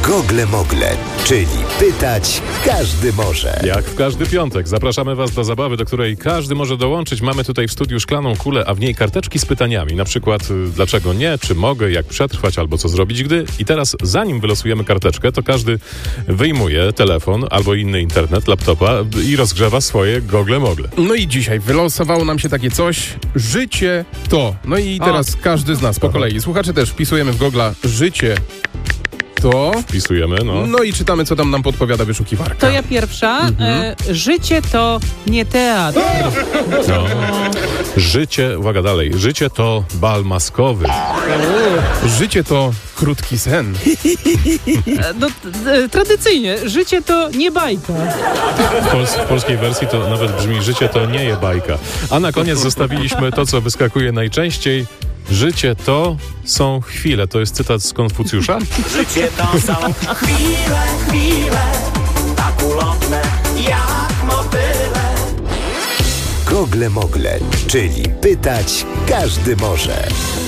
Gogle Mogle, czyli pytać każdy może. Jak w każdy piątek zapraszamy Was do zabawy, do której każdy może dołączyć. Mamy tutaj w studiu szklaną kulę, a w niej karteczki z pytaniami. Na przykład dlaczego nie, czy mogę, jak przetrwać, albo co zrobić gdy. I teraz zanim wylosujemy karteczkę, to każdy wyjmuje telefon albo inny internet, laptopa i rozgrzewa swoje Gogle Mogle. No i dzisiaj wylosowało nam się takie coś, życie to. No i teraz każdy z nas po kolei. Słuchacze też wpisujemy w Google'a życie to. Wpisujemy, no. No i czytamy, co tam nam podpowiada wyszukiwarka. To ja pierwsza. Życie to nie teatr. No. Życie, uwaga dalej, życie to bal maskowy. Życie to krótki sen. Tradycyjnie, życie to nie bajka. W polskiej wersji to nawet brzmi życie to nie je bajka. A na koniec zostawiliśmy to, co wyskakuje najczęściej. Życie to są chwile. To jest cytat z Konfucjusza? Życie to są chwile, tak ulotne jak motyle. Gogle Mogle, czyli pytać każdy może.